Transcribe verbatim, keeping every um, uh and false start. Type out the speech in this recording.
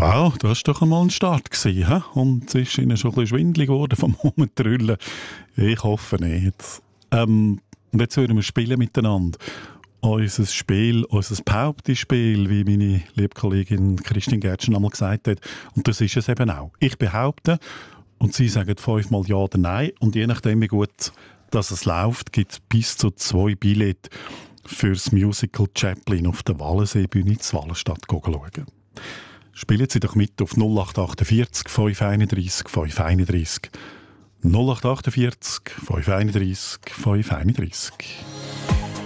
Wow, das war doch einmal ein Start gewesen, he? Und es ist Ihnen schon ein bisschen schwindelig geworden vom Rumtrüllen. Ich hoffe nicht. Ähm, und jetzt würden wir spielen miteinander. Unser Spiel, unser Behauptungsspiel, wie meine liebe Kollegin Christine Gertschen einmal gesagt hat. Und das ist es eben auch. Ich behaupte und Sie sagen fünfmal Ja oder Nein. Und je nachdem, wie gut dass es läuft, gibt es bis zu zwei Billette für das Musical Chaplin auf der Wallenseebühne in Wallenstadt schauen. Spielen Sie doch mit auf null acht achtundvierzig fünf einunddreißig fünf einunddreißig. null acht achtundvierzig fünf einunddreißig fünf einunddreißig.